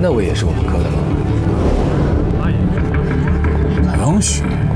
那位也是我们科的吗？ 程许。